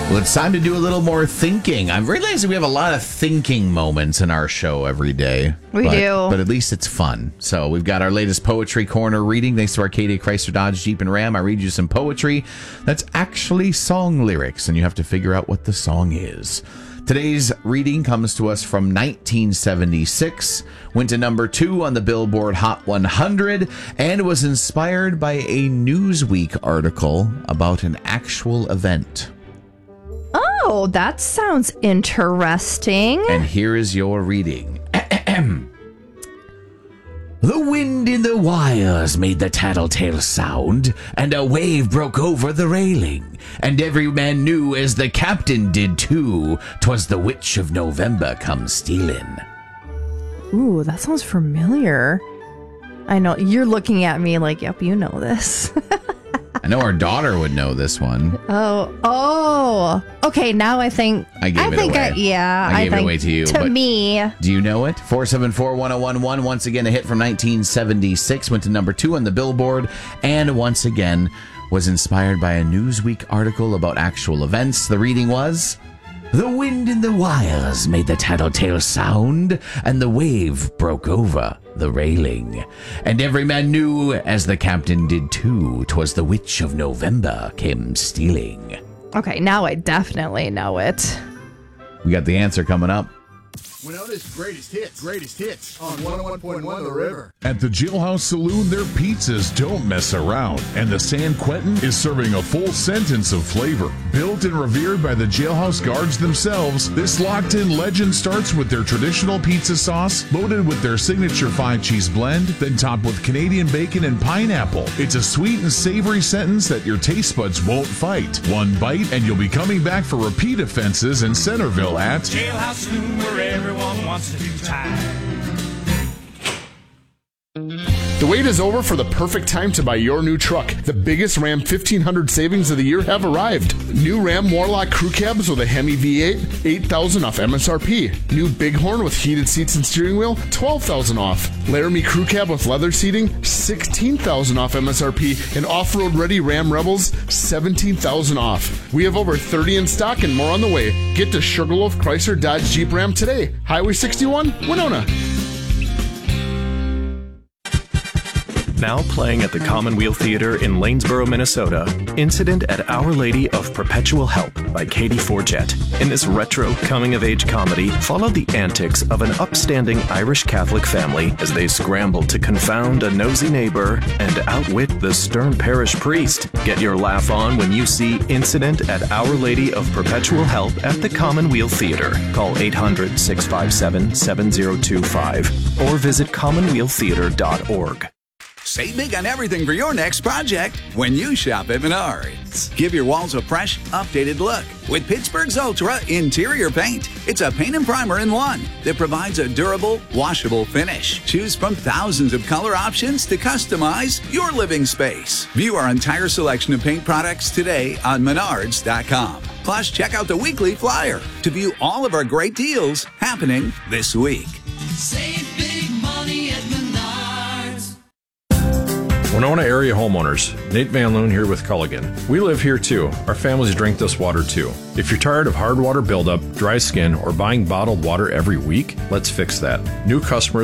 Well, it's time to do a little more thinking. I'm realizing we have a lot of thinking moments in our show every day. We do. But at least it's fun. So we've got our latest Poetry Corner reading. Thanks to Arcadia Chrysler Dodge Jeep and Ram. I read you some poetry that's actually song lyrics, and you have to figure out what the song is. Today's reading comes to us from 1976, went to number 2 on the Billboard Hot 100, and was inspired by a Newsweek article about an actual event. Oh, that sounds interesting. And here is your reading. The wind in the wires made the tattletale sound, and a wave broke over the railing, and every man knew, as the captain did too, 'twas the witch of November come stealing. Ooh, that sounds familiar. I know, you're looking at me like, yep, you know this. I know our daughter would know this one. Oh. Okay, now I think... I gave it away. I gave it away to you. To me. Do you know it? 474-1011. Once again, a hit from 1976. Went to number 2 on the Billboard. And once again, was inspired by a Newsweek article about actual events. The reading was... The wind in the wires made the tattletale sound, and the wave broke over the railing. And every man knew, as the captain did too, 'twas the witch of November came stealing. Okay, now I definitely know it. We got the answer coming up. Winona's greatest hits on 101.1 The River. At the Jailhouse Saloon, their pizzas don't mess around, and the San Quentin is serving a full sentence of flavor. Built and revered by the Jailhouse guards themselves, this locked-in legend starts with their traditional pizza sauce, loaded with their signature 5-cheese blend, then topped with Canadian bacon and pineapple. It's a sweet and savory sentence that your taste buds won't fight. One bite, and you'll be coming back for repeat offenses in Centerville at Jailhouse Saloon, where everyone wants to do time. The wait is over for the perfect time to buy your new truck. The biggest Ram 1500 savings of the year have arrived. New Ram Warlock crew cabs with a Hemi V8, $8,000 off MSRP. New Bighorn with heated seats and steering wheel, $12,000 off. Laramie crew cab with leather seating, $16,000 off MSRP. And off-road ready Ram Rebels, $17,000 off. We have over 30 in stock and more on the way. Get to Sugarloaf Chrysler Dodge Jeep Ram today. Highway 61, Winona. Now playing at the Commonweal Theater in Lanesboro, Minnesota, Incident at Our Lady of Perpetual Help by Katie Forget. In this retro coming-of-age comedy, follow the antics of an upstanding Irish Catholic family as they scramble to confound a nosy neighbor and outwit the stern parish priest. Get your laugh on when you see Incident at Our Lady of Perpetual Help at the Commonweal Theater. Call 800-657-7025 or visit commonwealtheater.org. Save big on everything for your next project when you shop at Menards. Give your walls a fresh, updated look with Pittsburgh's Ultra Interior Paint. It's a paint and primer in one that provides a durable, washable finish. Choose from thousands of color options to customize your living space. View our entire selection of paint products today on Menards.com. Plus, check out the weekly flyer to view all of our great deals happening this week. Save big money at Menards. Winona area homeowners, Nate Van Loon here with Culligan. We live here too. Our families drink this water too. If you're tired of hard water buildup, dry skin, or buying bottled water every week, let's fix that. New customers